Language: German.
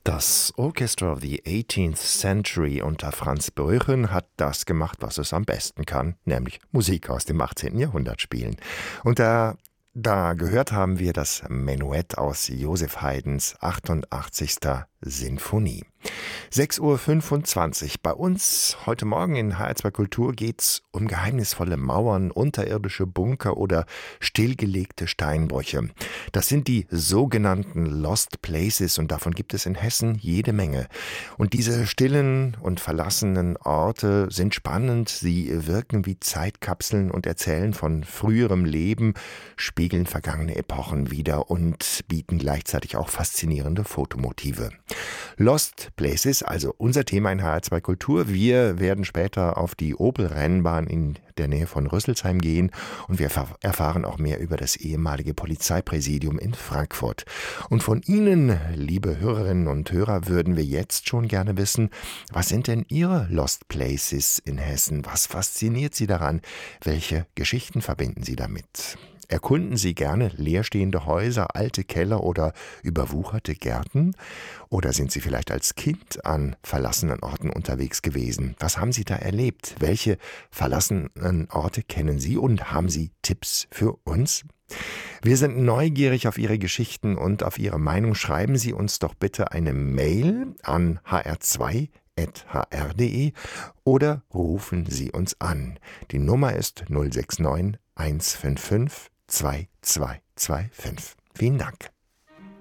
Das Orchestra of the 18th Century unter Franz Brüchen hat das gemacht, was es am besten kann, nämlich Musik aus dem 18. Jahrhundert spielen. Und da gehört haben wir das Menuett aus Joseph Haydns 88. Sinfonie. 6:25 Uhr. Bei uns heute Morgen in HR2 Kultur geht's um geheimnisvolle Mauern, unterirdische Bunker oder stillgelegte Steinbrüche. Das sind die sogenannten Lost Places und davon gibt es in Hessen jede Menge. Und diese stillen und verlassenen Orte sind spannend. Sie wirken wie Zeitkapseln und erzählen von früherem Leben, spiegeln vergangene Epochen wider und bieten gleichzeitig auch faszinierende Fotomotive. Lost Places, also unser Thema in HR2 Kultur. Wir werden später auf die Opel-Rennbahn in der Nähe von Rüsselsheim gehen und wir erfahren auch mehr über das ehemalige Polizeipräsidium in Frankfurt. Und von Ihnen, liebe Hörerinnen und Hörer, würden wir jetzt schon gerne wissen, was sind denn Ihre Lost Places in Hessen? Was fasziniert Sie daran? Welche Geschichten verbinden Sie damit? Erkunden Sie gerne leerstehende Häuser, alte Keller oder überwucherte Gärten? Oder sind Sie vielleicht als Kind an verlassenen Orten unterwegs gewesen? Was haben Sie da erlebt? Welche verlassenen Orte kennen Sie und haben Sie Tipps für uns? Wir sind neugierig auf Ihre Geschichten und auf Ihre Meinung. Schreiben Sie uns doch bitte eine Mail an hr2@hr.de oder rufen Sie uns an. Die Nummer ist 069 155 2225. Vielen Dank.